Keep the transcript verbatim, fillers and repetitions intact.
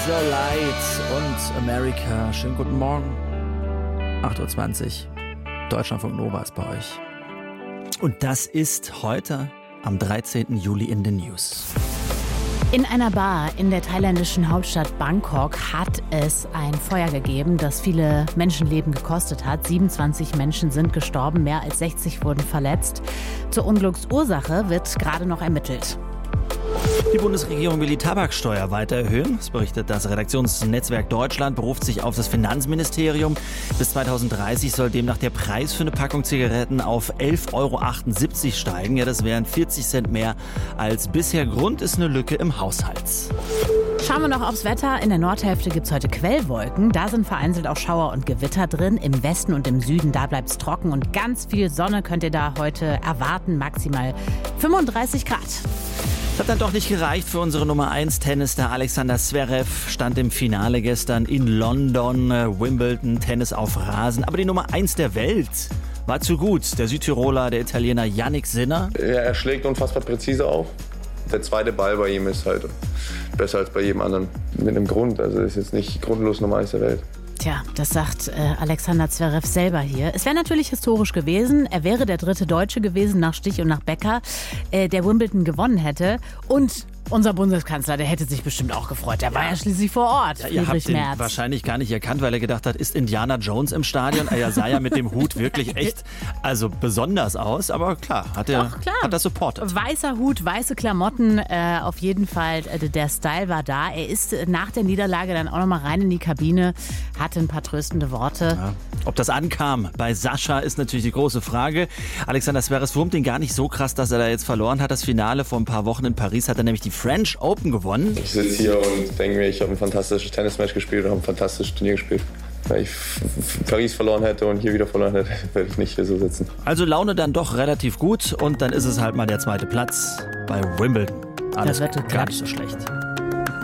the Light und America. Schönen guten Morgen. acht Uhr zwanzig. Deutschlandfunk Nova ist bei euch. Und das ist heute am dreizehnten Juli in den News. In einer Bar in der thailändischen Hauptstadt Bangkok hat es ein Feuer gegeben, das viele Menschenleben gekostet hat. siebenundzwanzig Menschen sind gestorben, mehr als sechzig wurden verletzt. Zur Unglücksursache wird gerade noch ermittelt. Die Bundesregierung will die Tabaksteuer weiter erhöhen. Das berichtet das Redaktionsnetzwerk Deutschland, beruft sich auf das Finanzministerium. Bis zweitausenddreißig soll demnach der Preis für eine Packung Zigaretten auf elf Euro achtundsiebzig steigen. Ja, das wären vierzig Cent mehr als bisher. Grund ist eine Lücke im Haushalt. Schauen wir noch aufs Wetter. In der Nordhälfte gibt es heute Quellwolken. Da sind vereinzelt auch Schauer und Gewitter drin. Im Westen und im Süden, da bleibt es trocken. Und ganz viel Sonne könnt ihr da heute erwarten. Maximal fünfunddreißig Grad. Das hat dann doch nicht gereicht für unsere Nummer eins Tennisstar Alexander Zverev. Stand im Finale gestern in London, Wimbledon, Tennis auf Rasen. Aber die Nummer eins der Welt war zu gut. Der Südtiroler, der Italiener Jannik Sinner. Ja, er schlägt unfassbar präzise auf. Der zweite Ball bei ihm ist halt besser als bei jedem anderen. Mit einem Grund. Also ist jetzt nicht grundlos Nummer eins der Welt. Tja, das sagt äh, Alexander Zverev selber hier. Es wäre natürlich historisch gewesen. Er wäre der dritte Deutsche gewesen nach Stich und nach Becker, äh, der Wimbledon gewonnen hätte. Und unser Bundeskanzler, der hätte sich bestimmt auch gefreut. Der ja. war ja schließlich vor Ort. Ja, ihr habt ihn wahrscheinlich gar nicht erkannt, weil er gedacht hat, ist Indiana Jones im Stadion? Er sah ja mit dem Hut wirklich echt also besonders aus. Aber klar, hat er Doch, klar. hat das supportet. Weißer Hut, weiße Klamotten, äh, auf jeden Fall, äh, der Style war da. Er ist nach der Niederlage dann auch noch mal rein in die Kabine, hatte ein paar tröstende Worte. Ja. Ob das ankam bei Sascha, ist natürlich die große Frage. Alexander Zverev wurmt ihn gar nicht so krass, dass er da jetzt verloren hat. Das Finale vor ein paar Wochen in Paris hat er nämlich die French Open gewonnen. Ich sitze hier und denke mir, ich habe ein fantastisches Tennismatch gespielt und habe ein fantastisches Turnier gespielt. Wenn ich Paris verloren hätte und hier wieder verloren hätte, würde ich nicht hier so sitzen. Also Laune dann doch relativ gut und dann ist es halt mal der zweite Platz bei Wimbledon. Alles gar nicht so schlecht.